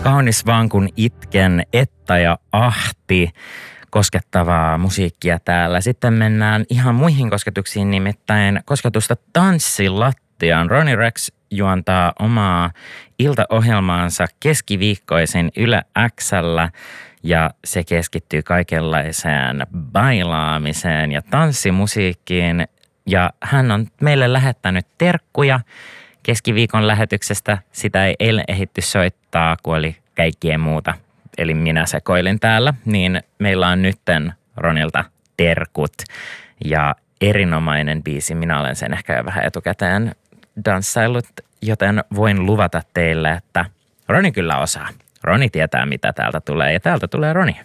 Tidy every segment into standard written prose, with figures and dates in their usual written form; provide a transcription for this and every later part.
Kaunis vaan kun itken, Etta ja Ahti. Koskettavaa musiikkia täällä. Sitten mennään ihan muihin kosketuksiin, nimittäin kosketusta tanssilattiaan. Ronnie Rex juontaa omaa iltaohjelmaansa keskiviikkoisin Yle X:llä ja se keskittyy kaikenlaiseen bailaamiseen ja tanssimusiikkiin. Ja hän on meille lähettänyt terkkuja keskiviikon lähetyksestä. Sitä ei eilen ehditty soittaa, kun oli kaikkea muuta. Eli minä sekoilin täällä, niin meillä on nytten Ronilta terkut ja erinomainen biisi. Minä olen sen ehkä jo vähän etukäteen danssailut, joten voin luvata teille, että Roni kyllä osaa. Roni tietää, mitä täältä tulee ja täältä tulee Roni.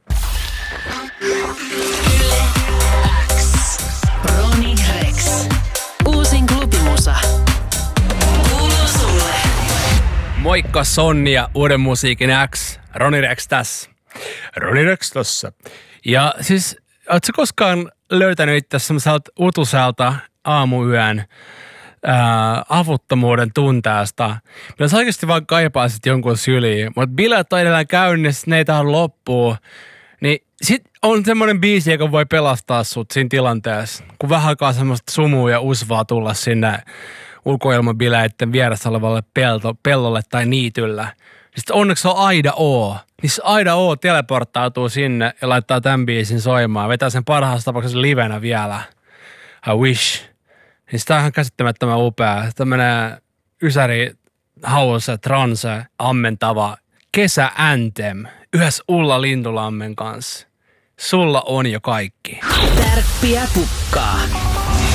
Ronnie Rex. Uusin klubimusa. Kuuluu sulle. Moikka Sonja, uuden musiikin X. Ronnie Rex tässä. Ronnie Rex tässä. Ja siis, ootko koskaan löytänyt itse semmoiselta utuselta aamuyön avuttomuuden tunteesta? Minä oikeasti vaan kaipaa sit jonkun syliin, mutta bileet on edelleen käynnissä, ne ei tahan loppuu. Niin sit on semmoinen biisi, joka voi pelastaa sut siinä tilanteessa, kun vähän alkaa semmoista sumua ja usvaa tulla sinne ulkoilmabileiden vieressä olevalle pellolle tai niityllä. Sitten onneksi on Aida O. Niin se Aida O teleporttautuu sinne ja laittaa tämän biisin soimaan. Vetää sen parhaassa tapauksessa livenä vielä. I wish. Niin sitä on ihan käsittämättömän upea. Tämmönen ysäri, hause, transe, ammentava kesä anthem yhdessä Ulla Lintulammen kanssa. Sulla on jo kaikki. Tärppiä pukkaa.